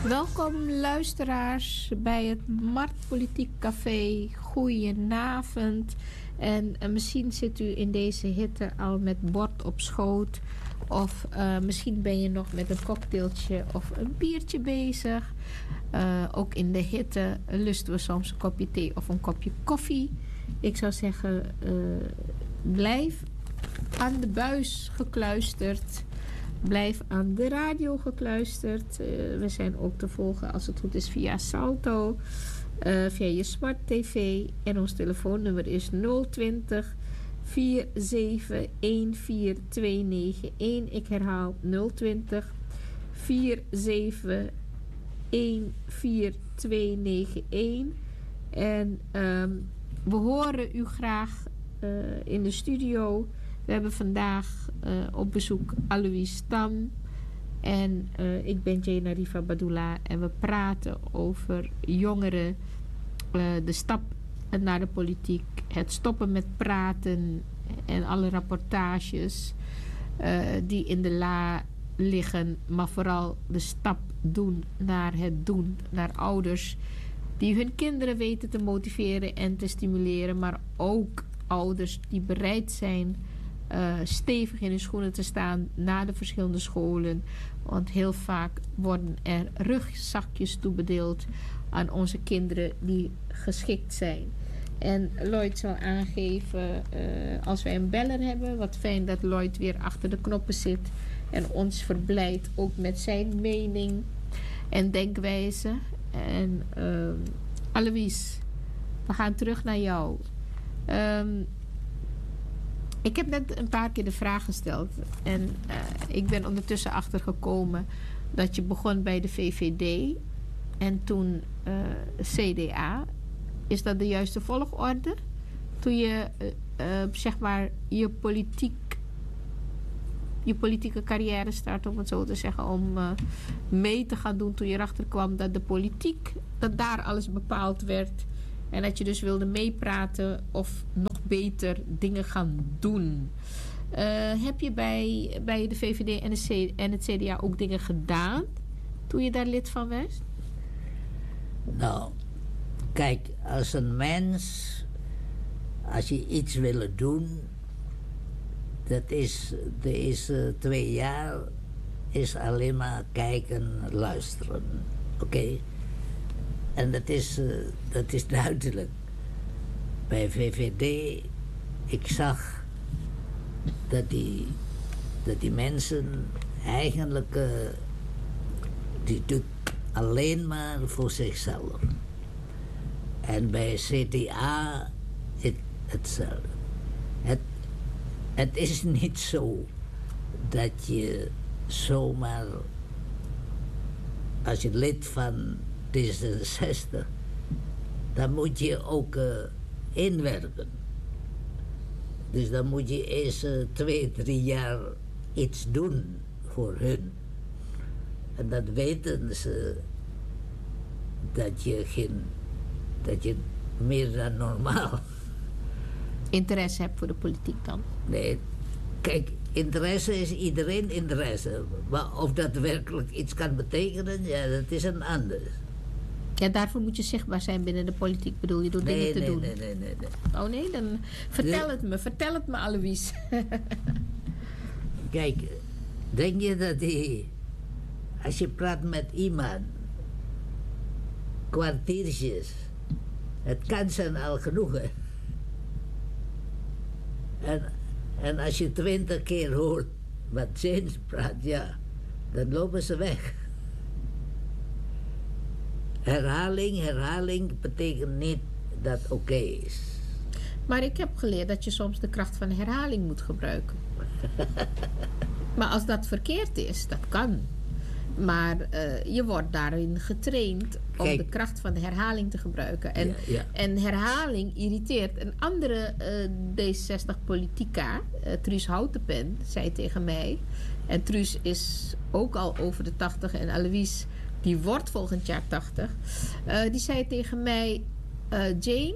Welkom luisteraars bij het Marktpolitiek Café. Goedenavond. En misschien zit u in deze hitte al met bord op schoot. Of misschien ben je nog met een cocktailtje of een biertje bezig. Ook in de hitte lusten we soms een kopje thee of een kopje koffie. Ik zou zeggen, blijf aan de buis gekluisterd. Blijf aan de radio gekluisterd. We zijn ook te volgen als het goed is via Salto. Via je smart tv. En ons telefoonnummer is 020 47 14291. Ik herhaal 020 47 14291. En we horen u graag in de studio. We hebben vandaag op bezoek Alois Stam. En ik ben Jena Riva Badula. En we praten over jongeren. De stap naar de politiek. Het stoppen met praten. En alle rapportages die in de la liggen. Maar vooral de stap doen naar het doen. Naar ouders die hun kinderen weten te motiveren en te stimuleren. Maar ook ouders die bereid zijn stevig in hun schoenen te staan na de verschillende scholen. Want heel vaak worden er rugzakjes toebedeeld aan onze kinderen die geschikt zijn. En Lloyd zal aangeven als wij een beller hebben. Wat fijn dat Lloyd weer achter de knoppen zit en ons verblijdt ook met zijn mening en denkwijze. En Alois, we gaan terug naar jou. Ik heb net een paar keer de vraag gesteld. En ik ben ondertussen achtergekomen dat je begon bij de VVD. En toen CDA. Is dat de juiste volgorde? Toen je zeg maar je politieke carrière startte, om het zo te zeggen. Om mee te gaan doen toen je erachter kwam dat de politiek, dat daar alles bepaald werd. En dat je dus wilde meepraten of nog beter dingen gaan doen. Heb je bij de VVD en het CDA ook dingen gedaan toen je daar lid van was? Nou, kijk, als een mens, als je iets wil doen, dat is de eerste 2 jaar is alleen maar kijken, luisteren. Oké? En dat is duidelijk. Bij VVD, ik zag dat die mensen eigenlijk, die doen alleen maar voor zichzelf. En bij CDA hetzelfde. Het is niet zo dat je zomaar, als je lid van D66, dan moet je ook inwerken. Dus dan moet je eerst 2, 3 jaar iets doen voor hun. En dat weten ze, dat je meer dan normaal interesse hebt voor de politiek dan? Nee, kijk, interesse is iedereen interesse. Maar of dat werkelijk iets kan betekenen, ja, dat is een ander. Ja, daarvoor moet je zichtbaar zijn binnen de politiek, bedoel je, door dingen te doen? Nee. Oh nee, dan vertel het me Alois. Kijk, denk je dat als je praat met iemand, kwartiertjes, het kan zijn al genoeg, hè? En als je 20 keer hoort wat James praat, ja, dan lopen ze weg. Herhaling betekent niet dat het oké is. Maar ik heb geleerd dat je soms de kracht van herhaling moet gebruiken. Maar als dat verkeerd is, dat kan. Maar je wordt daarin getraind om de kracht van de herhaling te gebruiken. En, en herhaling irriteert. Een andere D66-politica, Truus Houtenpen, zei tegen mij... en Truus is ook al over de 80 en Alois, die wordt volgend jaar 80... die zei tegen mij... Jane,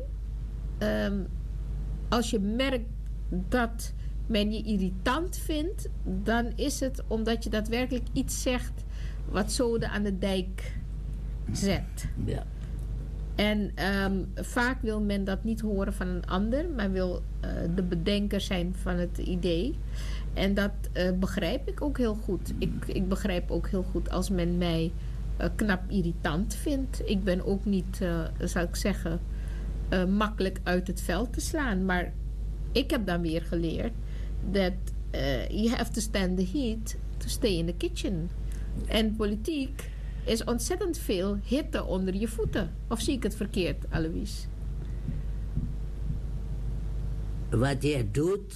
als je merkt dat men je irritant vindt... dan is het omdat je daadwerkelijk iets zegt... wat zoden aan de dijk zet. Ja. En vaak wil men dat niet horen van een ander, maar wil de bedenker zijn van het idee. En dat begrijp ik ook heel goed. Ik begrijp ook heel goed als men mij knap irritant vindt. Ik ben ook niet, zou ik zeggen, makkelijk uit het veld te slaan. Maar ik heb dan weer geleerd dat you have to stand the heat to stay in the kitchen. En politiek is ontzettend veel hitte onder je voeten. Of zie ik het verkeerd, Alois? Wat jij doet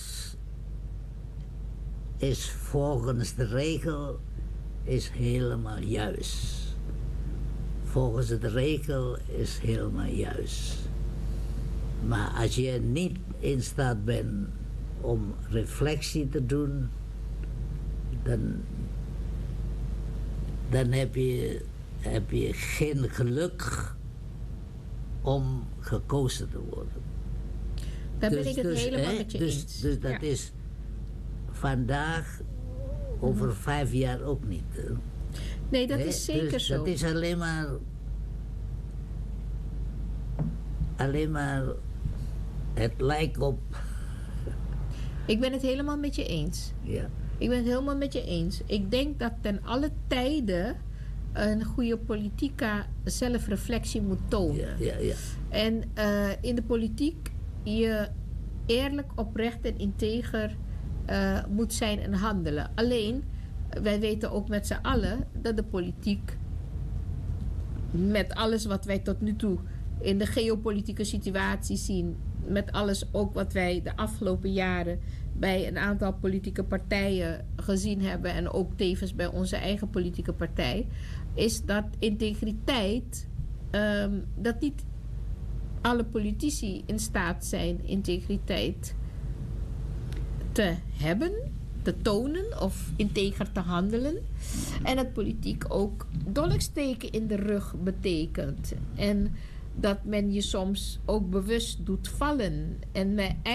is volgens de regel is helemaal juist. Volgens de regel is helemaal juist. Maar als je niet in staat bent om reflectie te doen, dan heb je geen geluk om gekozen te worden. Daar ben ik het helemaal met je eens. Dus dat is vandaag, over 5 jaar ook niet. Hè? Nee, dat is zeker zo. Dat is alleen maar het lijkt op. Ik ben het helemaal met je eens. Ja. Ik ben het helemaal met je eens. Ik denk dat ten alle tijde een goede politica zelfreflectie moet tonen. Ja. En in de politiek je eerlijk, oprecht en integer moet zijn en handelen. Alleen, wij weten ook met z'n allen dat de politiek, met alles wat wij tot nu toe in de geopolitieke situatie zien, met alles ook wat wij de afgelopen jaren bij een aantal politieke partijen gezien hebben en ook tevens bij onze eigen politieke partij, is dat integriteit, dat niet alle politici in staat zijn integriteit te hebben, te tonen of integer te handelen. En dat politiek ook dolksteken in de rug betekent. En dat men je soms ook bewust doet vallen. En